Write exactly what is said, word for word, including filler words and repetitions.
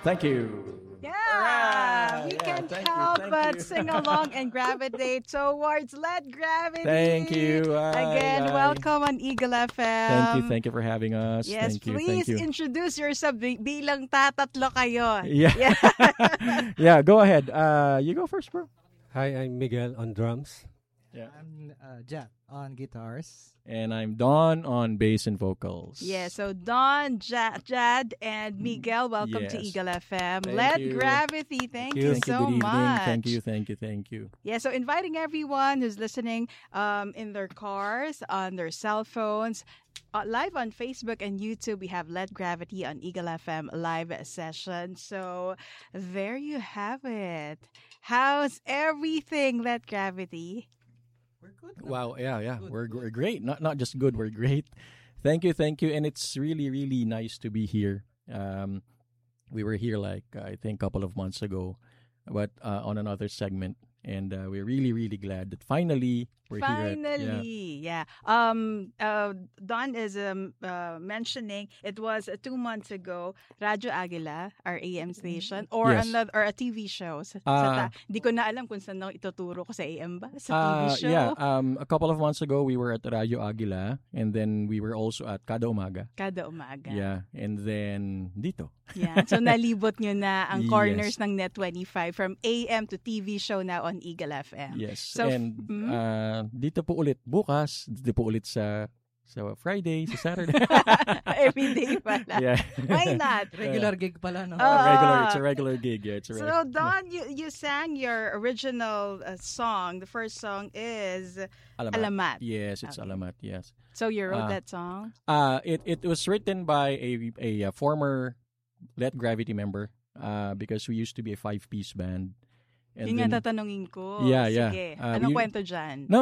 Thank you. Yeah, Alright, we yeah, can't thank you, help thank but you. sing along and gravitate towards Let Gravity. Thank you. Aye, Again, aye. welcome on Eagle F M. Thank you, thank you for having us. Yes, thank you, please thank you. introduce yourself bi- bilang tatatlo kayo. Yeah. Yeah. Yeah, go ahead. Uh, you go first, bro. Hi, I'm Miguel on drums. Yeah. I'm uh, Jack on guitars. And I'm Don on bass and vocals. Yeah, so Don, Ja- Jad, and Miguel, welcome to Yes. Eagle F M. Thank Let you. Gravity, thank, you, Thank you. so Good evening. much. Thank you. Thank you. Thank you. Yeah, so inviting everyone who's listening um, in their cars, on their cell phones, uh, live on Facebook and YouTube. We have Let Gravity on Eagle F M live session. So there you have it. How's everything, Let Gravity? We're good. Wow. Yeah. Yeah. Good, We're good. we're great. Not not just good. We're great. Thank you. Thank you. And it's really really nice to be here. Um, we were here like I think a couple of months ago, but uh, on another segment, and uh, we're really really glad that finally we're here. At, yeah. Finally, yeah. Um, uh, Don is um uh, mentioning it was uh, two months ago. Radyo Agila, our A M station, or Yes. another or a T V show. Sa, sa Ah. ta- Hindi ko na alam kung saan ako ituturo ko sa A M ba sa T V Uh, show. yeah, um, a couple of months ago, we were at Radio Aguila, and then we were also at Kada Umaga. Kada umaga. Yeah, and then dito. Yeah. So nalibot nyo na ang corners Yes. ng Net twenty-five from A M to T V show now on Eagle F M. Yes, So, and mhm. uh, dito po ulit bukas, dito po ulit sa sa Friday, sa Saturday. Every day pala. yeah. Why not? Regular gig pala, no? Oh. A regular, it's a Ah. regular gig. Yeah, it's a So regular. Don, you you sang your original uh, song. The first song is Alamat. Alamat. Yes, it's Okay. Alamat. Yes. So you wrote Ah. that song? Uh it it was written by a a, uh, former Let Gravity member. Uh, because we used to be a five-piece band. And Yun nga then- tatanungin ko. Yeah, yeah. Sige. Uh, Anong we- kwento dyan? No,